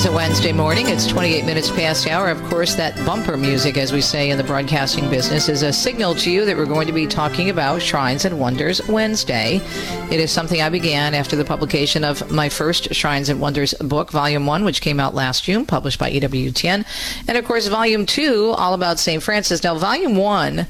is a Wednesday morning. It's 28 minutes past the hour. Of course, that bumper music, as we say in the broadcasting business, is a signal to you that we're going to be talking about Shrines and Wonders Wednesday. It is something I began after the publication of my first Shrines and Wonders book, Volume 1, which came out last June, published by EWTN. And, of course, Volume 2, all about St. Francis. Now, Volume 1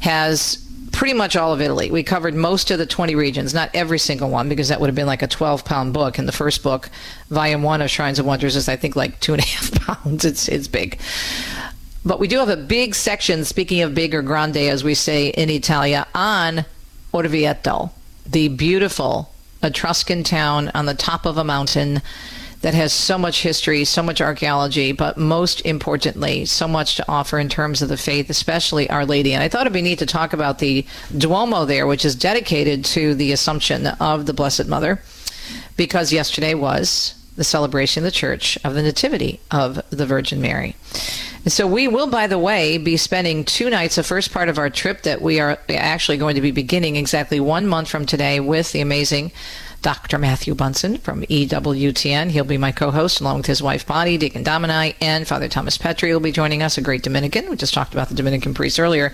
has pretty much all of Italy. We covered most of the 20 regions, not every single one, because that would have been like a 12-pound book. And the first book, Volume 1 of Shrines and Wonders, is, I think, like 2.5 pounds. It's big. But we do have a big section, speaking of big or grande, as we say in Italia, on Orvieto, the beautiful Etruscan town on the top of a mountain that has so much history, so much archaeology, but most importantly, so much to offer in terms of the faith, especially Our Lady. And I thought it'd be neat to talk about the Duomo there, which is dedicated to the Assumption of the Blessed Mother, because yesterday was the celebration of the Church of the Nativity of the Virgin Mary. And so we will, by the way, be spending 2 nights, the first part of our trip that we are actually going to be beginning exactly 1 month from today with the amazing Dr. Matthew Bunson from EWTN. He'll be my co-host along with his wife Bonnie, Deacon Domini, and Father Thomas Petri will be joining us, a great Dominican. We just talked about the Dominican priest earlier.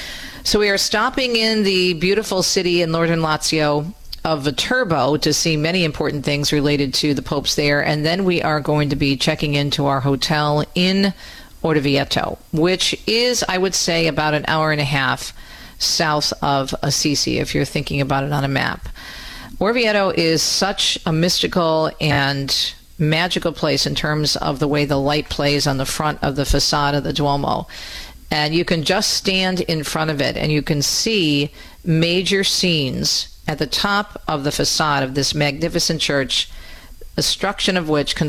So we are stopping in the beautiful city in northern Lazio of Viterbo to see many important things related to the popes there. And then we are going to be checking into our hotel in Orvieto, which is, I would say, about an hour and a half south of Assisi, if you're thinking about it on a map. Orvieto is such a mystical and magical place in terms of the way the light plays on the front of the facade of the Duomo. And you can just stand in front of it and you can see major scenes at the top of the facade of this magnificent church, construction of which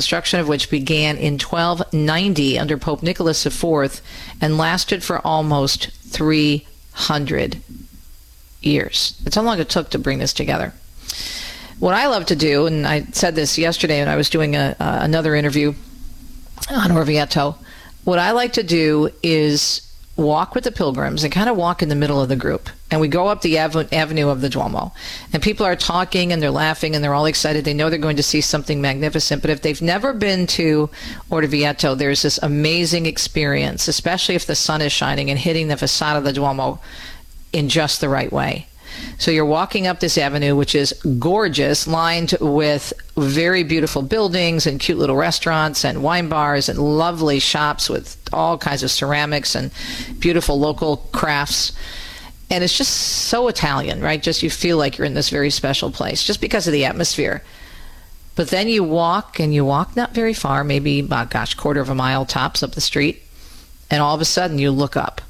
began in 1290 under Pope Nicholas IV and lasted for almost 300 years. That's how long it took to bring this together. What I love to do, and I said this yesterday when I was doing another interview on Orvieto, what I like to do is walk with the pilgrims and kind of walk in the middle of the group. And we go up the avenue of the Duomo. And people are talking and they're laughing and they're all excited. They know they're going to see something magnificent. But if they've never been to Orvieto, there's this amazing experience, especially if the sun is shining and hitting the facade of the Duomo in just the right way. So you're walking up this avenue, which is gorgeous, lined with very beautiful buildings and cute little restaurants and wine bars and lovely shops with all kinds of ceramics and beautiful local crafts. And it's just so Italian, right? Just you feel like you're in this very special place just because of the atmosphere. But then you walk not very far, maybe, quarter of a mile tops up the street. And all of a sudden you look up.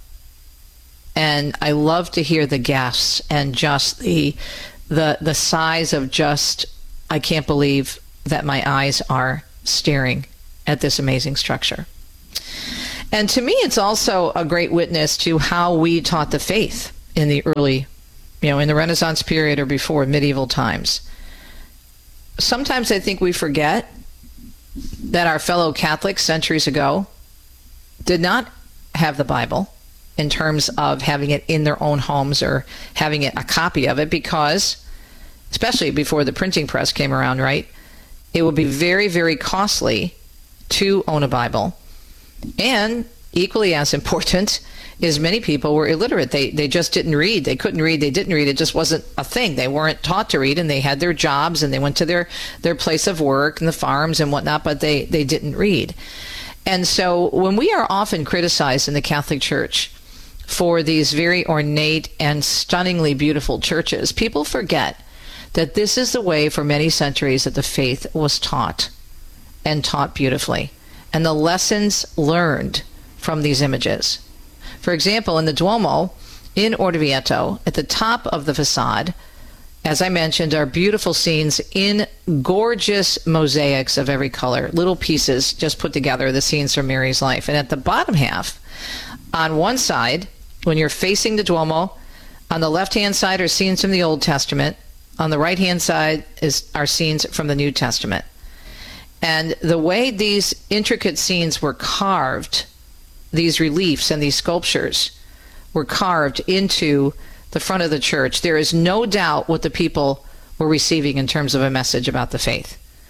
And I love to hear the gasps and just the size of just, I can't believe that my eyes are staring at this amazing structure. And to me, it's also a great witness to how we taught the faith in the early, in the Renaissance period or before medieval times. Sometimes I think we forget that our fellow Catholics centuries ago did not have the Bible in terms of having it in their own homes or having a copy of it, because, especially before the printing press came around, right, it would be very, very costly to own a Bible. And equally as important is many people were illiterate. They just didn't read. They couldn't read. They didn't read. It just wasn't a thing. They weren't taught to read, and they had their jobs, and they went to their place of work and the farms and whatnot, but they didn't read. And so when we are often criticized in the Catholic Church for these very ornate and stunningly beautiful churches, people forget that this is the way for many centuries that the faith was taught, and taught beautifully, and the lessons learned from these images. For example, in the Duomo in Orvieto, at the top of the facade, as I mentioned, are beautiful scenes in gorgeous mosaics of every color, little pieces just put together, the scenes from Mary's life. And at the bottom half, on one side, when you're facing the Duomo, on the left-hand side are scenes from the Old Testament. On the right-hand side are scenes from the New Testament. And the way these intricate scenes were carved, these reliefs and these sculptures were carved into the front of the church, there is no doubt what the people were receiving in terms of a message about the faith.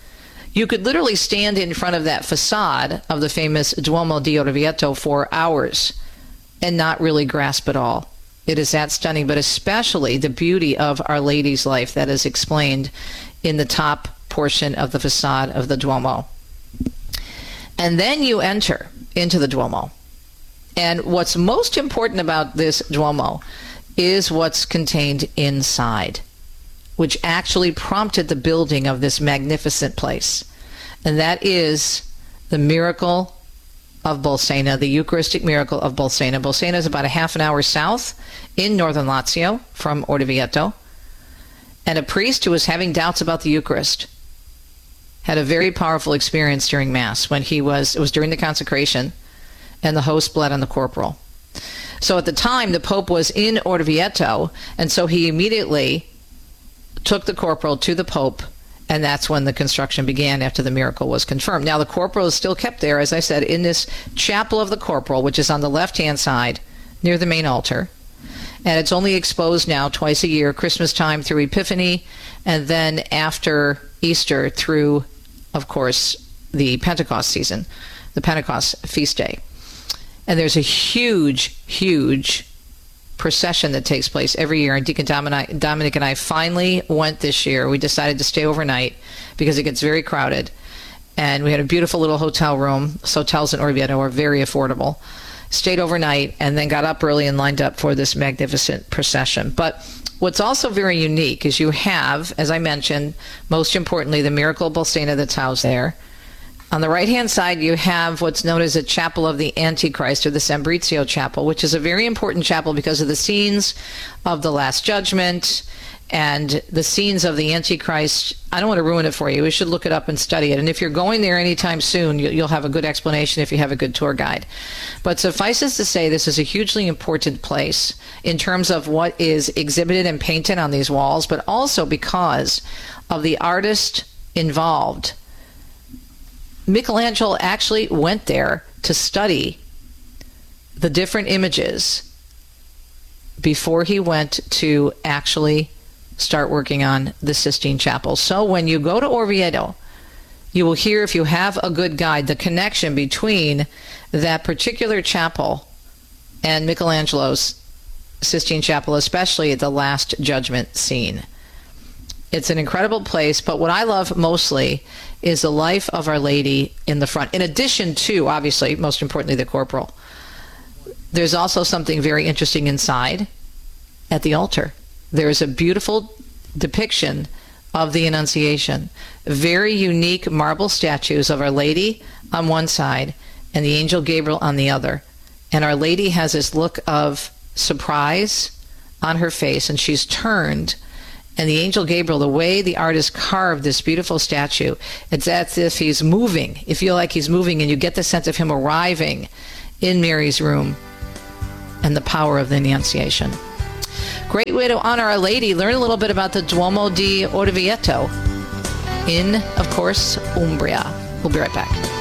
You could literally stand in front of that facade of the famous Duomo di Orvieto for hours and not really grasp it all. It is that stunning, but especially the beauty of Our Lady's life that is explained in the top portion of the facade of the Duomo. And then you enter into the Duomo. And what's most important about this Duomo is what's contained inside, which actually prompted the building of this magnificent place. And that is the miracle of Bolsena, the Eucharistic miracle of Bolsena. Bolsena is about a half an hour south in northern Lazio from Orvieto. And a priest who was having doubts about the Eucharist had a very powerful experience during Mass when it was during the consecration, and the host bled on the corporal. So at the time, the Pope was in Orvieto, and so he immediately took the corporal to the Pope, and that's when the construction began after the miracle was confirmed. Now, the corporal is still kept there, as I said, in this chapel of the corporal, which is on the left-hand side near the main altar. And it's only exposed now twice a year, Christmas time through Epiphany, and then after Easter through, of course, the Pentecost season, the Pentecost feast day. And there's a huge, huge procession that takes place every year. And Deacon Dominic and I finally went this year. We decided to stay overnight because it gets very crowded. And we had a beautiful little hotel room. Hotels in Orvieto are very affordable. Stayed overnight and then got up early and lined up for this magnificent procession. But what's also very unique is you have, as I mentioned, most importantly, the miracle of Bolsena that's housed there. On the right-hand side, you have what's known as a Chapel of the Antichrist, or the Sambrizio Chapel, which is a very important chapel because of the scenes of the Last Judgment and the scenes of the Antichrist. I don't want to ruin it for you. We should look it up and study it. And if you're going there anytime soon, you'll have a good explanation if you have a good tour guide. But suffices to say, this is a hugely important place in terms of what is exhibited and painted on these walls, but also because of the artist involved. Michelangelo actually went there to study the different images before he went to actually start working on the Sistine Chapel. So when you go to Orvieto, you will hear, if you have a good guide, the connection between that particular chapel and Michelangelo's Sistine Chapel, especially at the Last Judgment scene. It's an incredible place, but what I love mostly is the life of Our Lady in the front. In addition to, obviously, most importantly, the corporal. There's also something very interesting inside at the altar. There is a beautiful depiction of the Annunciation. Very unique marble statues of Our Lady on one side and the angel Gabriel on the other. And Our Lady has this look of surprise on her face, and she's turned. And the angel Gabriel, the way the artist carved this beautiful statue, it's as if he's moving. You feel like he's moving, and you get the sense of him arriving in Mary's room and the power of the Annunciation. Great way to honor Our Lady. Learn a little bit about the Duomo di Orvieto in, of course, Umbria. We'll be right back.